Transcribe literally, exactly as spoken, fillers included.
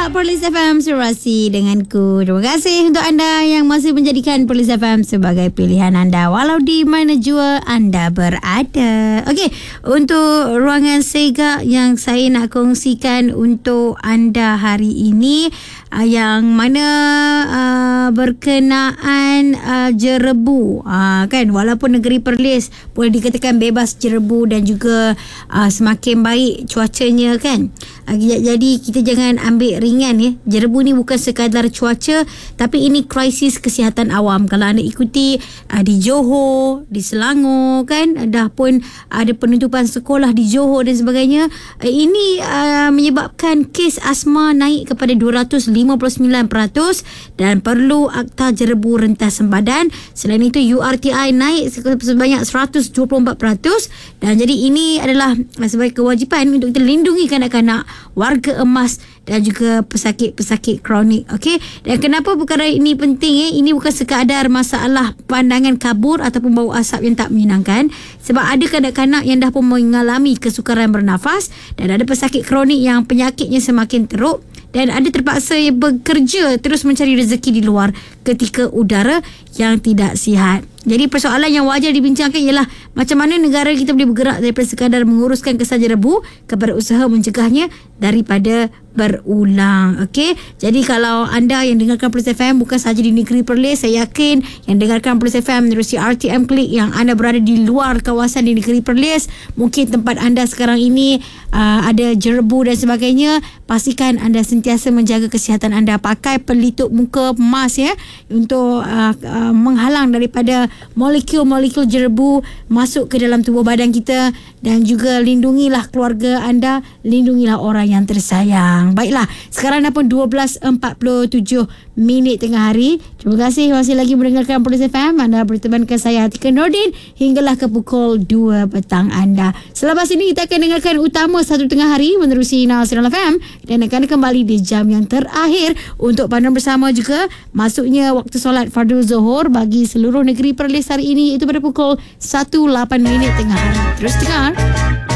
Perlis F M Surasi denganku. Terima kasih untuk anda yang masih menjadikan Perlis F M sebagai pilihan anda walau di mana jua anda berada. Okey, untuk ruangan Sega yang saya nak kongsikan untuk anda hari ini, uh, yang mana uh, berkenaan uh, jerebu, uh, kan, walaupun negeri Perlis boleh dikatakan bebas jerebu dan juga uh, semakin baik cuacanya, kan. Uh, jadi kita jangan ambil ringan, ya. Jerebu ni bukan sekadar cuaca, tapi ini krisis kesihatan awam. Kalau anda ikuti uh, di Johor, di Selangor, kan, dah pun ada penutupan sekolah di Johor dan sebagainya. Uh, ini uh, menyebabkan kes asma naik kepada dua ratus lima puluh sembilan peratus dan perlu akta jerebu rentas sempadan. Selain itu U R T I naik sebanyak seratus dua puluh empat peratus, dan jadi ini adalah sebagai kewajipan untuk kita lindungi kanak-kanak, warga emas dan juga pesakit-pesakit kronik. Okey, dan kenapa perkara ini penting, eh? Ini bukan sekadar masalah pandangan kabur ataupun bau asap yang tak menyenangkan, sebab ada kanak-kanak yang dah pun mengalami kesukaran bernafas dan ada pesakit kronik yang penyakitnya semakin teruk dan ada terpaksa bekerja terus mencari rezeki di luar ketika udara yang tidak sihat. Jadi persoalan yang wajar dibincangkan ialah macam mana negara kita boleh bergerak daripada sekadar menguruskan kesan jerebu kepada usaha mencegahnya daripada berulang. Okey, jadi kalau anda yang dengarkan Perlis F M bukan sahaja di negeri Perlis, saya yakin yang dengarkan Perlis F M menerusi R T M Klik yang anda berada di luar kawasan di negeri Perlis, mungkin tempat anda sekarang ini uh, ada jerebu dan sebagainya, pastikan anda sentiasa menjaga kesihatan anda. Pakai pelitup muka, mask, ya, untuk uh, uh, menghalang daripada molekul-molekul jerebu masuk ke dalam tubuh badan kita, dan juga lindungilah keluarga anda, lindungilah orang yang tersayang. Baiklah, sekarang dah pun dua belas empat puluh tujuh minit tengah hari. Terima kasih masih lagi mendengarkan Perlis F M. Anda bertemankan saya Atika Nordin hinggalah ke pukul dua petang anda. Selepas ini kita akan dengarkan utama satu tengah hari menerusi Nasional F M dan akan kembali di jam yang terakhir untuk panduan bersama juga masuknya waktu solat Fardhu Zuhur bagi seluruh negeri Perlis hari ini, itu pada pukul satu lapan minit tengah hari. Terus dengar.